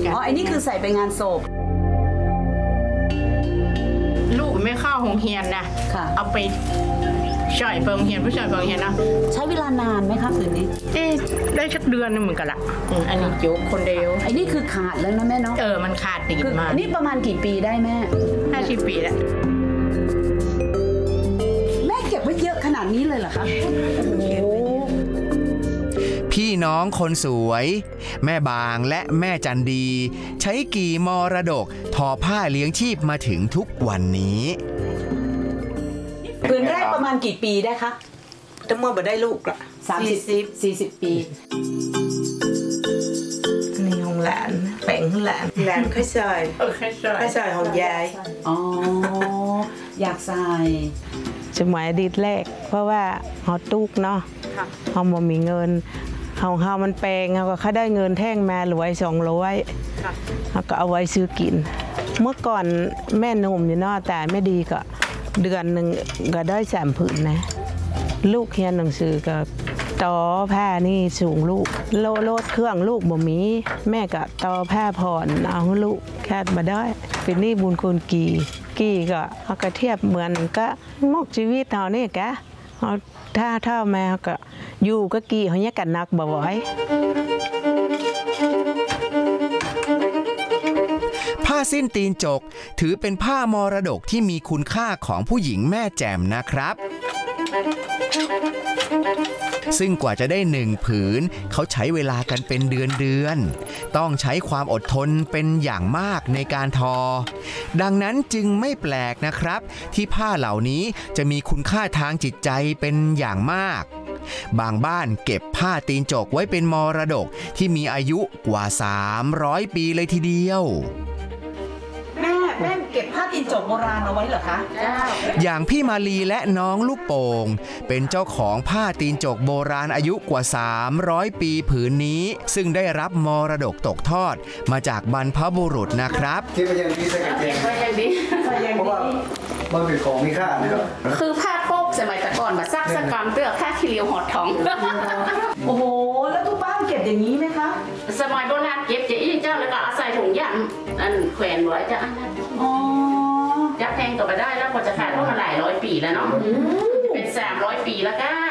อ๋อไอ้นี่คือใส่ไปงานศพลูกไม่เข้าโรงเรียนนะเอาไปช่วยเปิงเรียนผู้ช่วยเปิงเรียนนะใช้เวลานานไหมคะคืนนี้ได้สักเดือนนึงเหมือนกันละอันนี้โยกคนเดียวไอ้นี่คือขาดแล้วนะแม่เนาะมันขาดติดมานี่ประมาณกี่ปีได้แม่ 50 ปีแล้วแม่เก็บไว้เยอะขนาดนี้เลยเหรอคะพี่น้องคนสวยแม่บางและแม่จันดีใช้กี่มรดกทอผ้าเลี้ยงชีพมาถึงทุกวันนี้พื้นแรกประมาณกี่ปีได้คะถ้าเมื่อบ่ได้ลูกละ 40 ปีนี่ของหลานแฝงของหลานค่อยใส่ค่อยใส่ของยายอ๋ออยากใส่สมัยอดีตแรกเพราะว่าเขาตุกเนาะเขาบ่มีเงินเขามันแปลงเขาก็เขาได้เงินแท่งมาหลวย200เขาก็เอาไว้ซื้อกินเมื่อก่อนแม่หนุ่มอยู่เนาะแต่ไม่ดีก็เดือนหนึ่งก็ได้3 ผืนนะลูกเรียนหนังสือก็ต่อผ้านี่สูงลูกโลดเครื่องลูกบ่มีแม่ก็ต่อผ้าผ่อนเอาลูกแค่มาได้เป็นนี่บุญคุณกี่ก็เขาก็เทียบเหมือนก็มอกชีวิตเรานี่กะเขาถ้าแม่ก็อยู่ก็กี่เขาเนี่ยกันนักบ่ไหวผ้าสิ้นตีนจกถือเป็นผ้ามรดกที่มีคุณค่าของผู้หญิงแม่แจ่มนะครับซึ่งกว่าจะได้1 ผืนเขาใช้เวลากันเป็นเดือนต้องใช้ความอดทนเป็นอย่างมากในการทอดังนั้นจึงไม่แปลกนะครับที่ผ้าเหล่านี้จะมีคุณค่าทางจิตใจเป็นอย่างมากบางบ้านเก็บผ้าตีนจกไว้เป็นมรดกที่มีอายุกว่า300 ปีเลยทีเดียวแม่เก็บผ้าตีนจกโบราณเอาไว้เหรอคะอย่างพี่มาลีและน้องลูกโป่งเป็นเจ้าของผ้าตีนจกโบราณอายุกว่า300 ปีผืนนี้ซึ่งได้รับมรดกตกทอดมาจากบรรพบุรุษนะครับที่มันยังดีสักเองเพราะว่ามันเป็นของมีค่านะครับคือผ้าโป๊กสมัยแต่ก่อนมาซักกรรมเตื้อค่าคิเลียวหอดทองโอ้โหแล้วทุกบ้านเก็บอย่างนี้ไหมคะสมัยโบราณเก็บจะอีเจ้าแล้วก็เอาใส่ถุงยางอันแขวนไว้จะยักแพงต่อไปได้แล้วพอจะขายเพราะมันหลาย100 ปีแล้วเนาะเป็น300 ปีแล้วก้า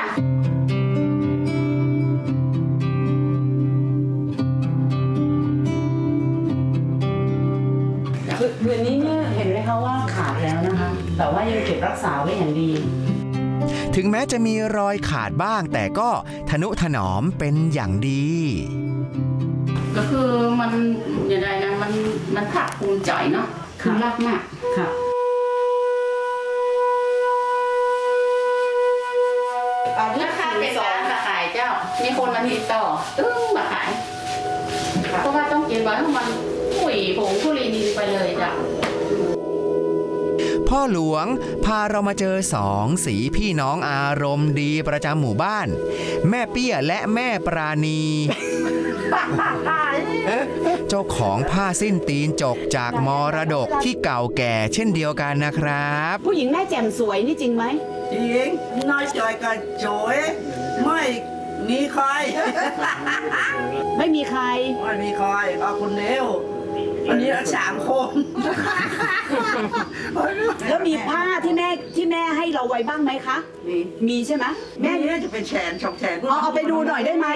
คืนนี้เนี่ยเห็นไหมคะว่าขาดแล้วนะคะแต่ว่ายังเก็บรักษาไว้อย่างดีถึงแม้จะมีรอยขาดบ้างแต่ก็ทนุถนอมเป็นอย่างดีก็คือมันอย่างไรนะมันภาคภูมิใจเนาะคือรักมากค่ะราคาเป็นร้านมาขายเจ้ามีคนมาติดต่อมาขายเพราะว่าต้องกินไว้ให้มันปุ๋ยผงทุเรียนไปเลยจ้ะพ่อหลวงพาเรามาเจอ2 สีพี่น้องอารมณ์ดีประจำหมู่บ้านแม่เปี้ยและแม่ปราณีเจ้าของผ้าสิ้นตีนจกจากมรดกที่เก่าแก่เช่นเดียวกันนะครับผู้หญิงแม่แจ่มสวยนี่จริงไหมจริงน้อยจอยกันโจยไม่มีใครไม่มีใครเอาคนเดียวอันนี้3 คนแล้วมีผ้าที่แม่ให้เราไว้บ้างไหมคะมีใช่ไหมแม่นี่จะเป็นแฉน2 แฉนเอาไปดูหน่อยได้ไหม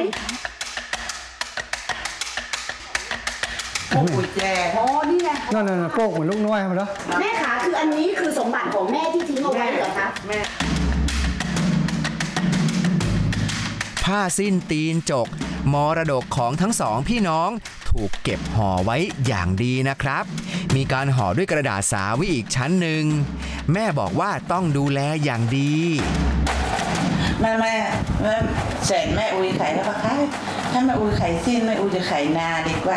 โอ้ยแจนี่ไงนั่นโป๊กเหมือนลูกน้อยมาแล้วแม่ขาคืออันนี้คือสมบัติของแม่ที่ทิ้งเอาไว้เหรอคะแม่ผ้าสิ้นตีนจกมรดกของทั้ง2 พี่น้องถูกเก็บห่อไว้อย่างดีนะครับมีการห่อด้วยกระดาษสาวิอีกชั้นหนึ่งแม่บอกว่าต้องดูแลอย่างดีแม่แสนแม่อุ้ยไข่แล้วปะคะถ้าแม่อุ้ยไข่สิ้นแม่อุ้ยจะไข่นาดีกว่า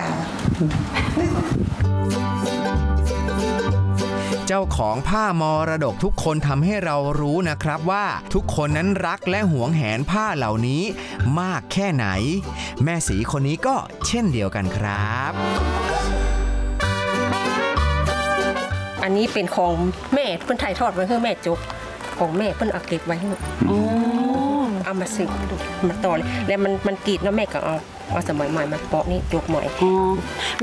เจ้าของผ้ามรดกทุกคนทำให้เรารู้นะครับว่าทุกคนนั้นรักและหวงแหนผ้าเหล่านี้มากแค่ไหนแม่สีคนนี้ก็เช่นเดียวกันครับอันนี้เป็นของแม่เพิ่นถ่ายทอดไว้ให้แม่จกของแม่เพิ่นเอาเก็บไว้ให้เอามาสึกมาต่อเลยแล้วมันกรีดแล้วแม่ก็เอาสมัยใหม่มาเปาะนี่จกใหม่